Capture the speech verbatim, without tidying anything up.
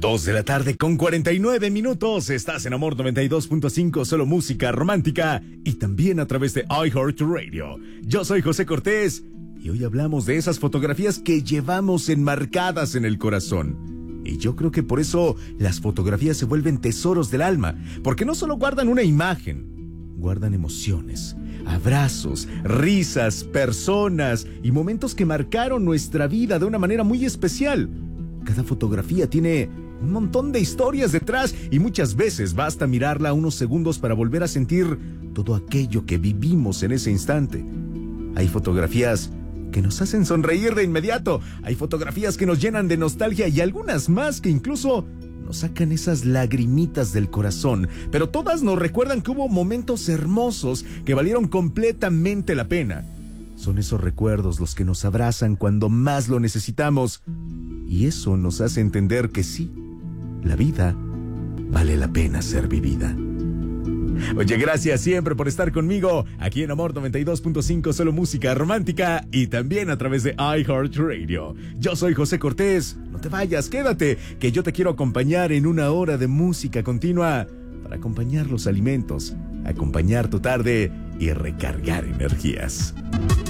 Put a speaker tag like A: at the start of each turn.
A: Dos de la tarde con cuarenta y nueve minutos. Estás en Amor noventa y dos punto cinco, solo música romántica y también a través de iHeartRadio. Yo soy José Cortés y hoy hablamos de esas fotografías que llevamos enmarcadas en el corazón. Y yo creo que por eso las fotografías se vuelven tesoros del alma, porque no solo guardan una imagen, guardan emociones, abrazos, risas, personas y momentos que marcaron nuestra vida de una manera muy especial. Cada fotografía tiene un montón de historias detrás y muchas veces basta mirarla unos segundos para volver a sentir todo aquello que vivimos en ese instante. Hay fotografías que nos hacen sonreír de inmediato, hay fotografías que nos llenan de nostalgia y algunas más que incluso nos sacan esas lagrimitas del corazón, pero todas nos recuerdan que hubo momentos hermosos que valieron completamente la pena. Son esos recuerdos los que nos abrazan cuando más lo necesitamos. Y eso nos hace entender que sí, la vida vale la pena ser vivida. Oye, gracias siempre por estar conmigo aquí en Amor noventa y dos punto cinco, solo música romántica y también a través de iHeartRadio. Yo soy José Cortés. No te vayas, quédate, que yo te quiero acompañar en una hora de música continua para acompañar los alimentos, acompañar tu tarde y recargar energías.